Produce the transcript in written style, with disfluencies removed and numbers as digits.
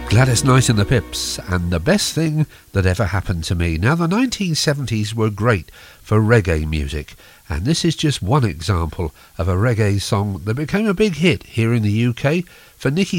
Gladys Knight and the Pips, and the best thing that ever happened to me. Now, the 1970s were great for reggae music, and this is just one example of a reggae song that became a big hit here in the UK for Nicky